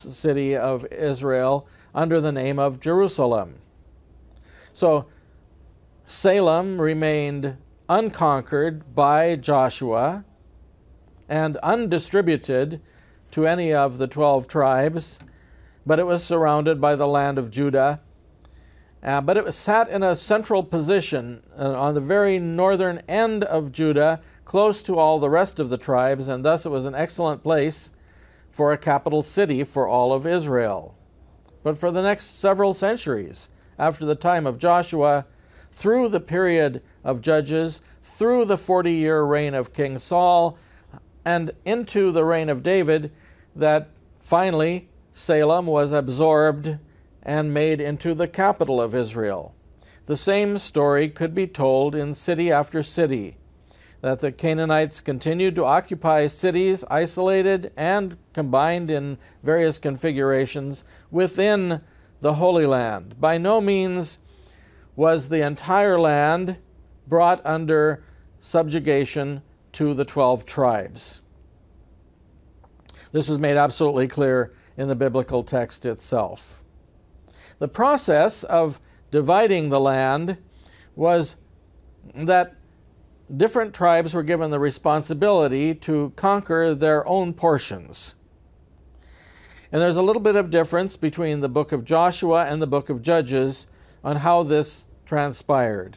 city of Israel under the name of Jerusalem. So Salem remained unconquered by Joshua and undistributed to any of the 12 tribes, but it was surrounded by the land of Judah. But it was sat in a central position on the very northern end of Judah, close to all the rest of the tribes, and thus it was an excellent place for a capital city for all of Israel. But for the next several centuries, after the time of Joshua, through the period of Judges, through the 40-year reign of King Saul, and into the reign of David, that finally Salem was absorbed and made into the capital of Israel. The same story could be told in city after city, that the Canaanites continued to occupy cities isolated and combined in various configurations within the Holy Land. By no means was the entire land brought under subjugation to the 12 tribes. This is made absolutely clear in the biblical text itself. The process of dividing the land was that different tribes were given the responsibility to conquer their own portions. And there's a little bit of difference between the book of Joshua and the book of Judges on how this transpired.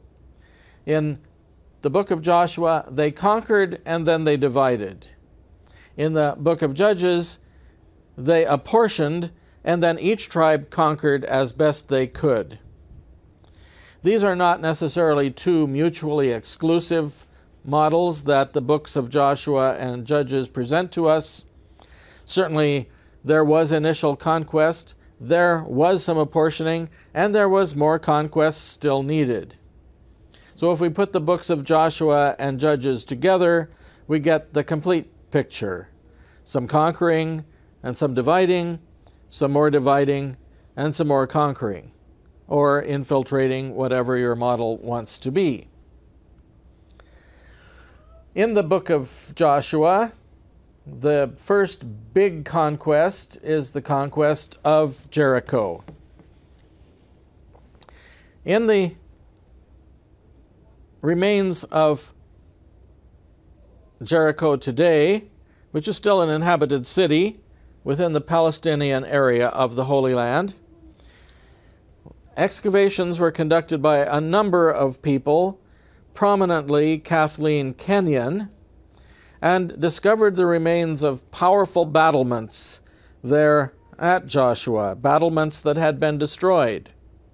In the book of Joshua, they conquered and then they divided. In the book of Judges, they apportioned and then each tribe conquered as best they could. These are not necessarily two mutually exclusive models that the books of Joshua and Judges present to us. Certainly, there was initial conquest, there was some apportioning, and there was more conquest still needed. So if we put the books of Joshua and Judges together, we get the complete picture. Some conquering and some dividing, some more dividing, and some more conquering, or infiltrating, whatever your model wants to be. In the book of Joshua, the first big conquest is the conquest of Jericho. In the remains of Jericho today, which is still an inhabited city within the Palestinian area of the Holy Land, excavations were conducted by a number of people, prominently Kathleen Kenyon, and discovered the remains of powerful battlements there at Joshua, battlements that had been destroyed.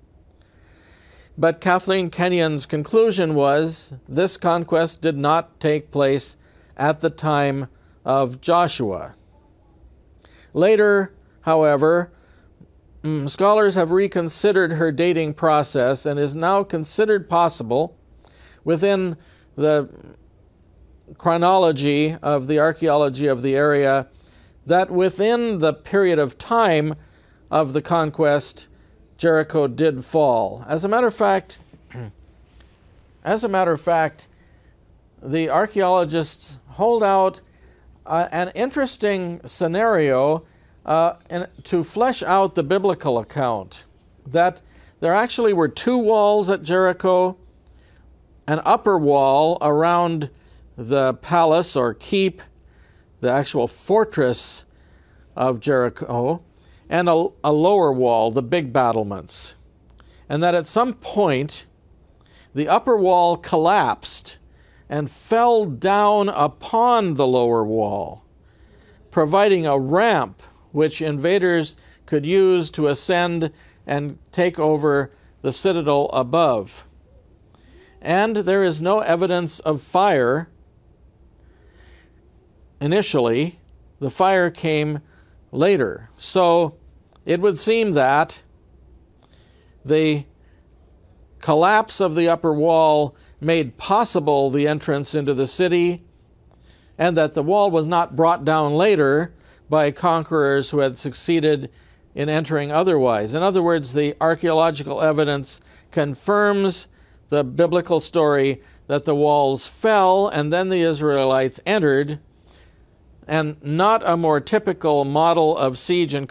But Kathleen Kenyon's conclusion was this conquest did not take place at the time of Joshua. Later, however, scholars have reconsidered her dating process, and is now considered possible within the chronology of the archaeology of the area that within the period of time of the conquest, Jericho did fall. As a matter of fact, the archaeologists hold out an interesting scenario to flesh out the biblical account, that there actually were two walls at Jericho, an upper wall around the palace or keep, the actual fortress of Jericho, and a lower wall, the big battlements. And that at some point, the upper wall collapsed and fell down upon the lower wall, providing a ramp which invaders could use to ascend and take over the citadel above. And there is no evidence of fire initially. The fire came later. So it would seem that the collapse of the upper wall made possible the entrance into the city, and that the wall was not brought down later by conquerors who had succeeded in entering otherwise. In other words, the archaeological evidence confirms the biblical story that the walls fell and then the Israelites entered, and not a more typical model of siege and